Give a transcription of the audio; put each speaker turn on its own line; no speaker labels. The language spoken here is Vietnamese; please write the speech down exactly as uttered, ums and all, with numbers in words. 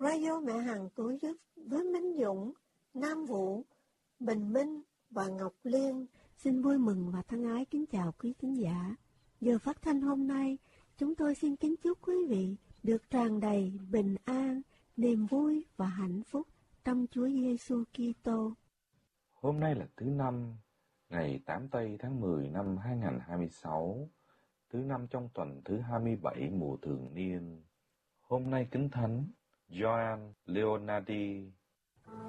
Radio Mẹ Hằng Cứu Giúp với Minh Dũng, Nam Vũ, Bình Minh và Ngọc Liên xin vui mừng và thân ái kính chào quý thính giả. Giờ phát thanh hôm nay, chúng tôi xin kính chúc quý vị được tràn đầy bình an, niềm vui và hạnh phúc trong Chúa Giêsu Kitô.
Hôm nay là thứ năm, ngày tám tây tháng mười năm hai nghìn không trăm hai mươi sáu, thứ năm trong tuần thứ hai mươi bảy mùa thường niên. Hôm nay kính thánh Gioan Leonardi